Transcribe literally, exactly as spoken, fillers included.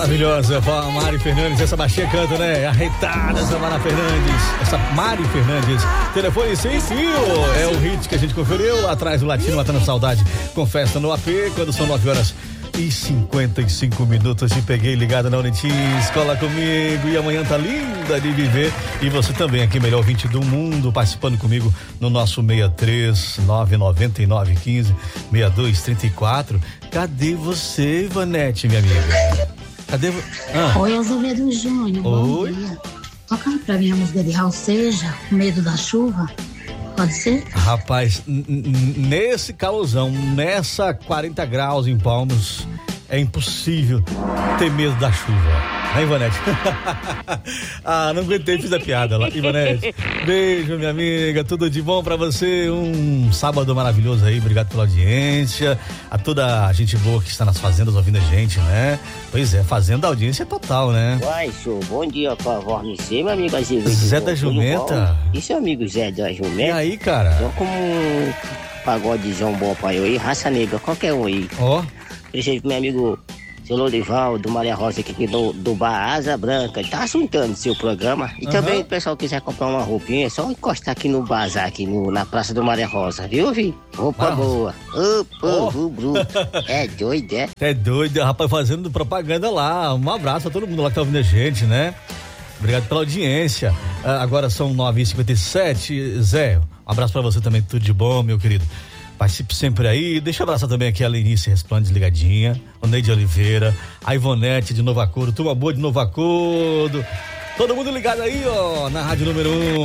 Maravilhosa, a Mari Fernandes, essa baixinha canta, né? Arretada essa Mara Fernandes, essa Mari Fernandes. Telefone sem fio, é o hit que a gente conferiu lá atrás do Latino Matando Saudade, com festa no A P, quando são nove horas e cinquenta e cinco minutos. Te peguei ligado na Unitins, cola comigo, e amanhã tá linda de viver. E você também aqui, melhor ouvinte do mundo, participando comigo no nosso seis três nove nove nove um cinco seis dois três quatro. Cadê você, Ivanete, minha amiga? Cadê você? Ah. Oi, Azevedo Júnior. Oi. Bom dia. Toca aí pra mim a música de Raul Seja, Medo da Chuva. Pode ser? Rapaz, n- n- nesse calosão, nessa quarenta graus em Palmos, é impossível ter medo da chuva. Né, Ivanete? Ah, não aguentei, fiz a piada lá. Ivanete, beijo, minha amiga, tudo de bom pra você, um sábado maravilhoso aí, obrigado pela audiência, a toda a gente boa que está nas fazendas ouvindo a gente, né? Pois é, fazenda, audiência total, né? Uai, show, bom dia com a voz no C, meu amigo Azevedo. Zé da Jumenta. E seu amigo Zé da Jumenta? E aí, cara? Tô com um pagodezão bom pra eu aí, raça negra, qualquer um aí. Ó. Oh. Preciso pro meu amigo seu Lorival, do Maria Rosa aqui do, do Bar Asa Branca, ele tá assuntando seu programa. E uhum. também o pessoal quiser comprar uma roupinha, é só encostar aqui no bazar, aqui no, na Praça do Maria Rosa, viu, vi? Roupa ah. boa. Ô, povo bruto. É doido, é? É doido, rapaz, fazendo propaganda lá. Um abraço a todo mundo lá que tá ouvindo a gente, né? Obrigado pela audiência. Ah, agora são nove e cinquenta e sete. Zé, um abraço pra você também, tudo de bom, meu querido. Participe sempre aí. Deixa eu abraçar também aqui a Lenice Resplande Desligadinha, o Neide Oliveira, a Ivonete de Novo Acordo, turma boa de Novo Acordo. Todo mundo ligado aí, ó, na rádio número um.